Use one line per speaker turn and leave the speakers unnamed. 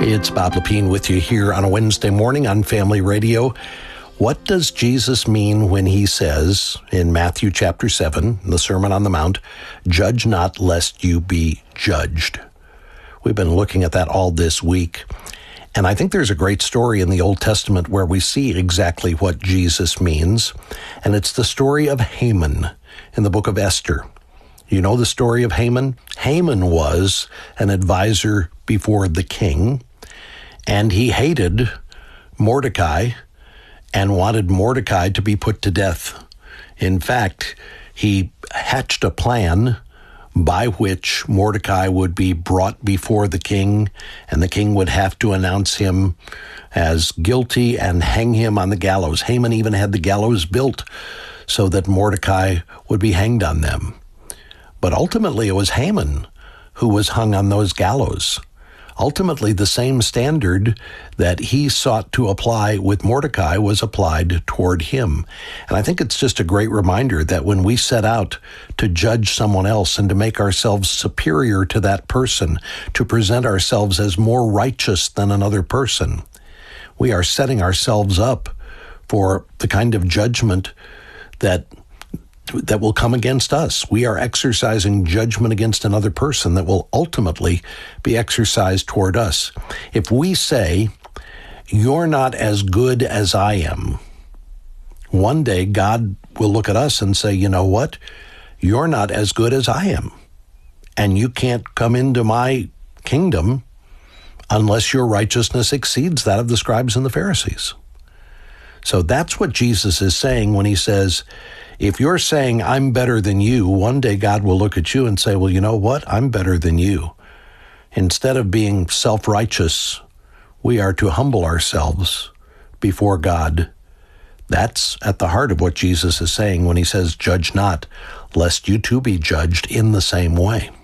It's Bob Lepine with you here on a Wednesday morning on Family Radio. What does Jesus mean when he says in Matthew chapter 7, the Sermon on the Mount, "Judge not lest you be judged"? We've been looking at that all this week. And I think there's a great story in the Old Testament where we see exactly what Jesus means. And it's the story of Haman in the book of Esther. You know the story of Haman? Haman was an advisor before the king, and he hated Mordecai and wanted Mordecai to be put to death. In fact, he hatched a plan by which Mordecai would be brought before the king, and the king would have to announce him as guilty and hang him on the gallows. Haman even had the gallows built so that Mordecai would be hanged on them. But ultimately, it was Haman who was hung on those gallows. Ultimately, the same standard that he sought to apply with Mordecai was applied toward him. And I think it's just a great reminder that when we set out to judge someone else and to make ourselves superior to that person, to present ourselves as more righteous than another person, we are setting ourselves up for the kind of judgment that will come against us. We are exercising judgment against another person that will ultimately be exercised toward us. If we say, "You're not as good as I am," one day God will look at us and say, "You know what? You're not as good as I am. And you can't come into my kingdom unless your righteousness exceeds that of the scribes and the Pharisees." So that's what Jesus is saying when he says, if you're saying, "I'm better than you," one day God will look at you and say, "Well, you know what? I'm better than you." Instead of being self-righteous, we are to humble ourselves before God. That's at the heart of what Jesus is saying when he says, "Judge not, lest you too be judged in the same way."